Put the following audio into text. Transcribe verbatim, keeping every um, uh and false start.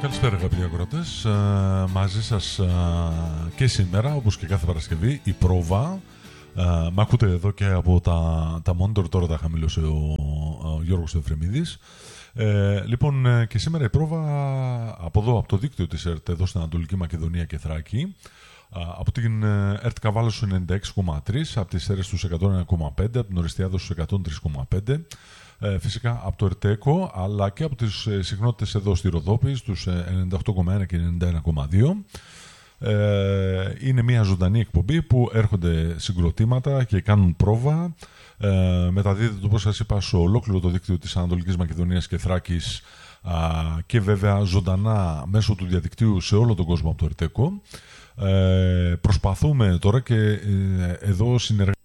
Καλησπέρα αγαπητοί ακροατές, ε, μαζί σας ε, και σήμερα όπως και κάθε Παρασκευή η πρόβα. ε, Μ' ακούτε εδώ και από τα, τα monitor, τώρα τα χαμήλωσε ο, ο Γιώργος Ευθρεμίδης. ε, Λοιπόν ε, και σήμερα η πρόβα από εδώ, από το δίκτυο της ΕΡΤ εδώ στην Ανατολική Μακεδονία και Θράκη, ε, από την ΕΡΤ Καβάλος ενενήντα έξι κόμμα τρία, από τις ΣΕΡΕΣ στους εκατόν ένα κόμμα πέντε, από την Οριστιάδος στους εκατόν τρία κόμμα πέντε, φυσικά από το ΕΡΤΕΚΟ, αλλά και από τις συχνότητες εδώ στη Ροδόπη στους ενενήντα οκτώ κόμμα ένα και ενενήντα ένα κόμμα δύο. Είναι μια ζωντανή εκπομπή που έρχονται συγκροτήματα και κάνουν πρόβα. Μεταδίδεται, όπως σας είπα, σε ολόκληρο το δίκτυο της Ανατολικής Μακεδονίας και Θράκης και βέβαια ζωντανά μέσω του διαδικτύου σε όλο τον κόσμο από το ΕΡΤΕΚΟ. Προσπαθούμε τώρα και εδώ συνεργάζομαι